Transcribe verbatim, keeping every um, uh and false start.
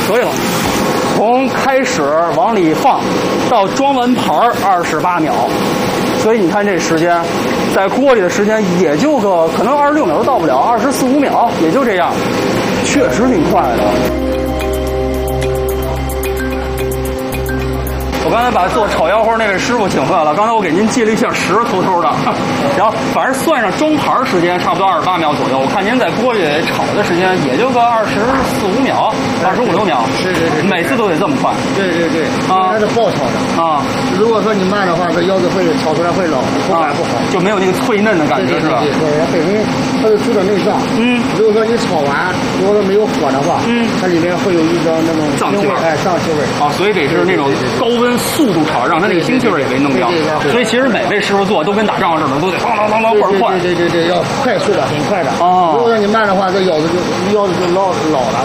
可以了。从开始往里放到装完盘二十八秒，所以你看这时间，在锅里的时间也就个可能二十六秒都到不了，二十四五秒也就这样，确实挺快的。我刚才把做炒腰花那位师傅请回来了，刚才我给您记了一下时，偷偷的，然后反正算上装盘时间差不多二十八秒左右。我看您在锅里炒的时间也就个二十四五秒，二十五六秒， 对对对， 每次都得这么快。 对对对，啊，它是爆炒的啊。 如果说你慢的话，这腰子会炒出来会老，口感不好， 就没有那个脆嫩的感觉，是吧？ 对对对，它本身它是猪的内脏，嗯，如果说你炒完，如果说没有火的话，嗯，它里面会有一种那种脏气味， 哎，脏气味啊，所以得是那种高温速度炒，让它那个腥气味也给弄掉。所以其实每位师傅做都跟打仗似的，都得当当当当倍儿快。 对对对对，要快速的，很快的。哦，如果说你慢的话，这腰子就腰子就老老了。